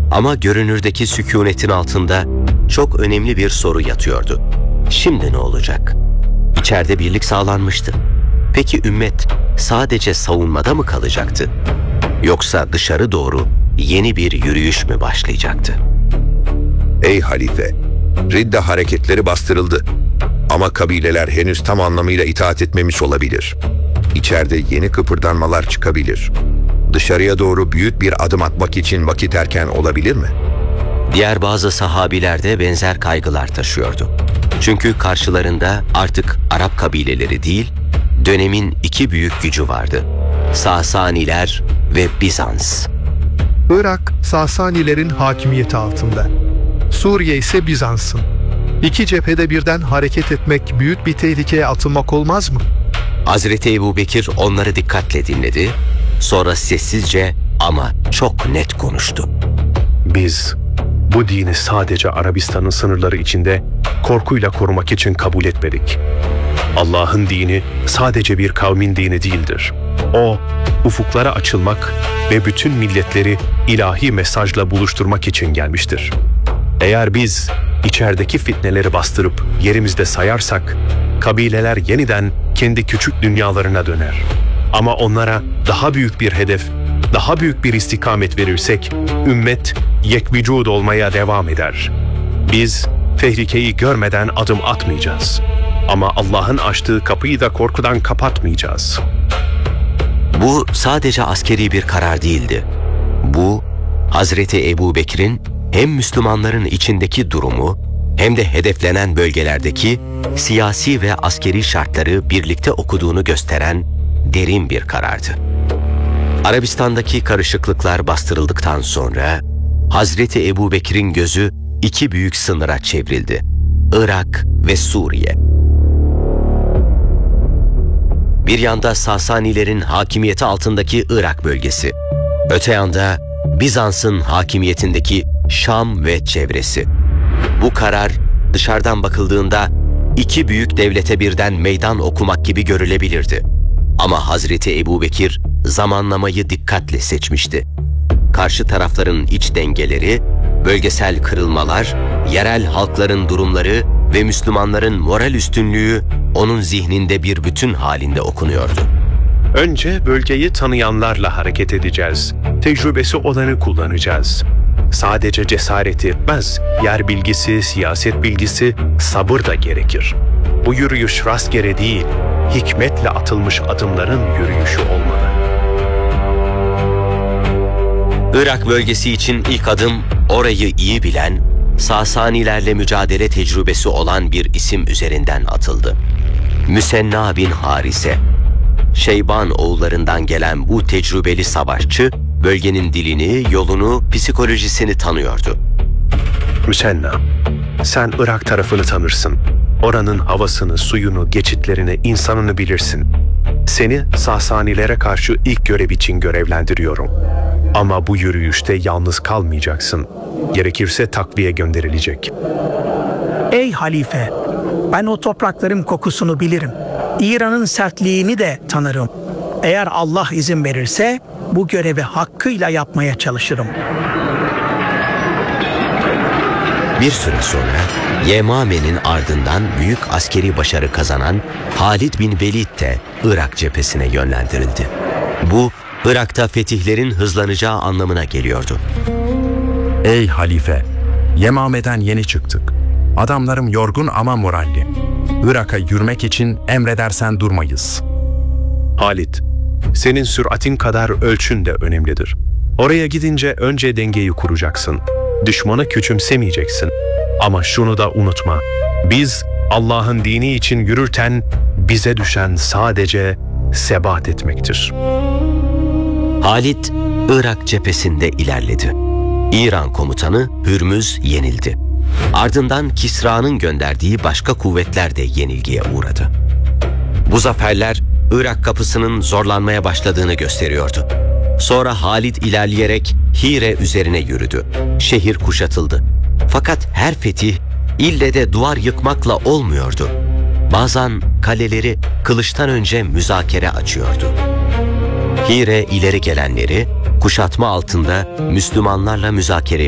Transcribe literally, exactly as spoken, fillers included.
Ama görünürdeki sükunetin altında çok önemli bir soru yatıyordu. Şimdi ne olacak? İçeride birlik sağlanmıştı. Peki ümmet sadece savunmada mı kalacaktı? Yoksa dışarı doğru yeni bir yürüyüş mü başlayacaktı? Ey halife! Ridde hareketleri bastırıldı. Ama kabileler henüz tam anlamıyla itaat etmemiş olabilir. İçeride yeni kıpırdanmalar çıkabilir. Dışarıya doğru büyük bir adım atmak için vakit erken olabilir mi? Diğer bazı sahabiler de benzer kaygılar taşıyordu. Çünkü karşılarında artık Arap kabileleri değil, dönemin iki büyük gücü vardı. Sasaniler ve Bizans. Irak, Sasanilerin hakimiyeti altında. Suriye ise Bizans'ın. İki cephede birden hareket etmek büyük bir tehlikeye atılmak olmaz mı? Hazreti Ebubekir onları dikkatle dinledi. Sonra sessizce ama çok net konuştu. Biz bu dini sadece Arabistan'ın sınırları içinde korkuyla korumak için kabul etmedik. Allah'ın dini sadece bir kavmin dini değildir. O, ufuklara açılmak ve bütün milletleri ilahi mesajla buluşturmak için gelmiştir. Eğer biz içerideki fitneleri bastırıp yerimizde sayarsak, kabileler yeniden kendi küçük dünyalarına döner. Ama onlara daha büyük bir hedef, daha büyük bir istikamet verirsek, ümmet yekvücud olmaya devam eder. Biz tehlikeyi görmeden adım atmayacağız. Ama Allah'ın açtığı kapıyı da korkudan kapatmayacağız. Bu sadece askeri bir karar değildi. Bu, Hazreti Ebubekir'in hem Müslümanların içindeki durumu hem de hedeflenen bölgelerdeki siyasi ve askeri şartları birlikte okuduğunu gösteren derin bir karardı. Arabistan'daki karışıklıklar bastırıldıktan sonra Hazreti Ebubekir'in gözü iki büyük sınıra çevrildi: Irak ve Suriye. Bir yanda Sasanilerin hakimiyeti altındaki Irak bölgesi, öte yanda Bizans'ın hakimiyetindeki Şam ve çevresi. Bu karar dışarıdan bakıldığında iki büyük devlete birden meydan okumak gibi görülebilirdi. Ama Hazreti Ebubekir zamanlamayı dikkatle seçmişti. Karşı tarafların iç dengeleri, bölgesel kırılmalar, yerel halkların durumları ve Müslümanların moral üstünlüğü onun zihninde bir bütün halinde okunuyordu. Önce bölgeyi tanıyanlarla hareket edeceğiz. Tecrübesi olanı kullanacağız. Sadece cesaret yetmez. Yer bilgisi, siyaset bilgisi, sabır da gerekir. Bu yürüyüş rastgele değil, hikmetle atılmış adımların yürüyüşü olmalı. Irak bölgesi için ilk adım orayı iyi bilen, Sasanilerle mücadele tecrübesi olan bir isim üzerinden atıldı. Müsenna bin Harise. Şeyban oğullarından gelen bu tecrübeli savaşçı, bölgenin dilini, yolunu, psikolojisini tanıyordu. Müsenna, sen Irak tarafını tanırsın. Oranın havasını, suyunu, geçitlerini, insanını bilirsin. Seni Sasanilere karşı ilk görev için görevlendiriyorum. Ama bu yürüyüşte yalnız kalmayacaksın. Gerekirse takviye gönderilecek. Ey halife, ben o toprakların kokusunu bilirim. İran'ın sertliğini de tanırım. Eğer Allah izin verirse bu görevi hakkıyla yapmaya çalışırım. Bir süre sonra Yemame'nin ardından büyük askeri başarı kazanan Halid bin Velid de Irak cephesine yönlendirildi. Bu, Irak'ta fetihlerin hızlanacağı anlamına geliyordu. Ey halife! Yemame'den yeni çıktık. Adamlarım yorgun ama moralli. Irak'a yürümek için emredersen durmayız. Halit, senin süratin kadar ölçün de önemlidir. Oraya gidince önce dengeyi kuracaksın. Düşmanı küçümsemeyeceksin. Ama şunu da unutma. Biz Allah'ın dini için yürürken bize düşen sadece sebat etmektir. Halid, Irak cephesinde ilerledi. İran komutanı Hürmüz yenildi. Ardından Kisra'nın gönderdiği başka kuvvetler de yenilgiye uğradı. Bu zaferler Irak kapısının zorlanmaya başladığını gösteriyordu. Sonra Halid ilerleyerek Hire üzerine yürüdü. Şehir kuşatıldı. Fakat her fetih ille de duvar yıkmakla olmuyordu. Bazen kaleleri kılıçtan önce müzakere açıyordu. Hire ileri gelenleri kuşatma altında Müslümanlarla müzakereye